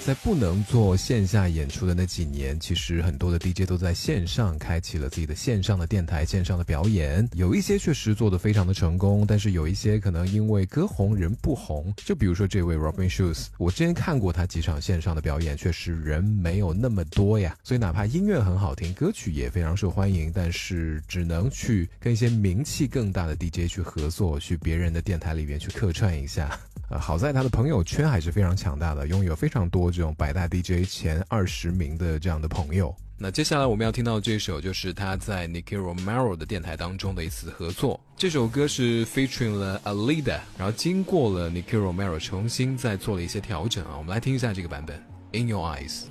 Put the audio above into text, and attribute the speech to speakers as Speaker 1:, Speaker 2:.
Speaker 1: 在不能做线下演出的那几年，其实很多的 DJ 都在线上开启了自己的线上的电台、线上的表演，有一些确实做得非常的成功，但是有一些可能因为歌红人不红，就比如说这位 Robin Schulz， 我之前看过他几场线上的表演，确实人没有那么多呀，所以哪怕音乐很好听，歌曲也非常受欢迎，但是只能去跟一些名气更大的 DJ 去合作，去别人的电台里面去客串一下。好在他的朋友圈还是非常强大的，拥有非常多这种百大 DJ 前20名的这样的朋友。那接下来我们要听到这首就是他在 Nicky Romero 的电台当中的一次合作，这首歌是 featuring 了 Alida， 然后经过了 Nicky Romero 重新再做了一些调整啊，我们来听一下这个版本 In Your Eyes。